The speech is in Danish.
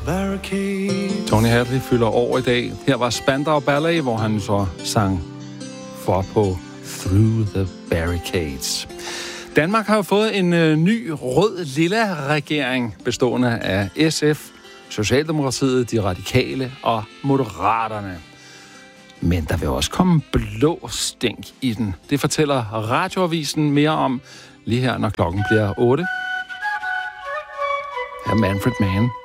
Tony Hadley fylder år i dag. Her var Spandau Ballet, hvor han så sang for på Through the Barricades. Danmark har jo fået en ny rød-lilla regering, bestående af SF, Socialdemokratiet, De Radikale og Moderaterne. Men der vil også komme blå stænk i den. Det fortæller Radioavisen mere om lige her, når klokken bliver 8. Her er Manfred Mann.